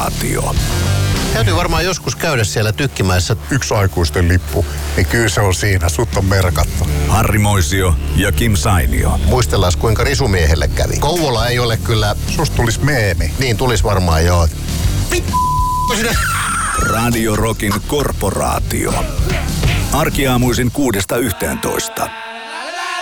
Korporaatio. Täytyy varmaan joskus käydä siellä Tykkimäessä. Yksi aikuisten lippu, niin kyllä se on siinä. Sut on merkattu. Harri Moisio ja Kim Sainio. Muistellaan, kuinka risumiehelle kävi. Kouvola ei ole kyllä... Susta tulis meemi. Niin, tulis varmaan joo. Radio Rockin Korporaatio. Arkiaamuisin 6–11.